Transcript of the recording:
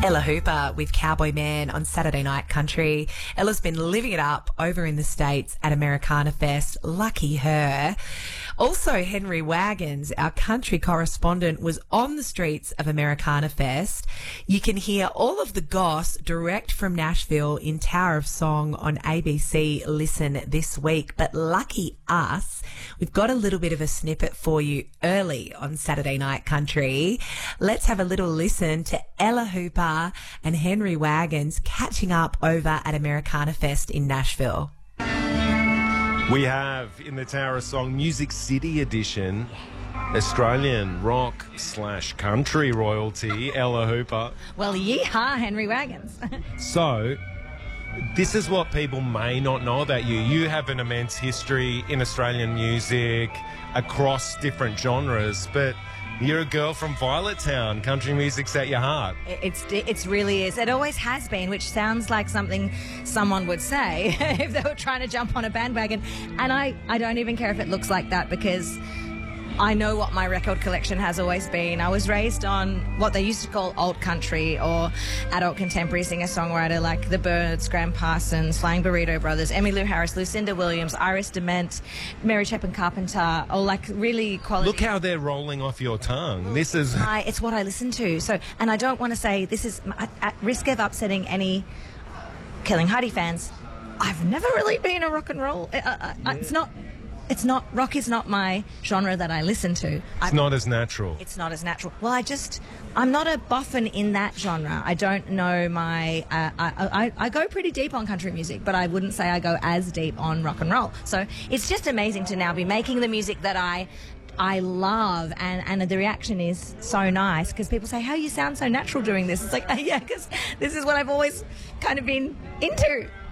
Ella Hooper with Cowboy Man on Saturday Night Country. Ella's been living it up over in the States at Americana Fest. Lucky her. Also, Henry Wagons, our country correspondent, was on the streets of Americana Fest. You can hear all of the goss direct from Nashville in Tower of Song on ABC Listen this week. But lucky us, we've got a little bit of a snippet for you early on Saturday Night Country. Let's have a little listen to Ella Hooper and Henry Wagons catching up over at Americana Fest in Nashville. We have in the Tower of Song Music City edition Australian rock / country royalty, Ella Hooper. Well, yeehaw, Henry Wagons. So, this is what people may not know about you. You have an immense history in Australian music across different genres, but you're a girl from Violet Town. Country music's at your heart. It really is. It always has been, which sounds like something someone would say if they were trying to jump on a bandwagon. And I don't even care if it looks like that, because I know what my record collection has always been. I was raised on what they used to call old country or adult contemporary singer-songwriter like The Byrds, Graham Parsons, Flying Burrito Brothers, Emmylou Harris, Lucinda Williams, Iris DeMent, Mary Chapin Carpenter, or like really quality. Look how they're rolling off your tongue. This is... It's what I listen to. So, and I don't want to say this is at risk of upsetting any Killing Heidi fans. I've never really been a rock and roll. Rock is not my genre that I listen to. It's not as natural. It's not as natural. Well, I'm not a boffin in that genre. I don't know I go pretty deep on country music, but I wouldn't say I go as deep on rock and roll. So it's just amazing to now be making the music that I love, and the reaction is so nice, because people say, how you sound so natural doing this. It's like, yeah, because this is what I've always kind of been into.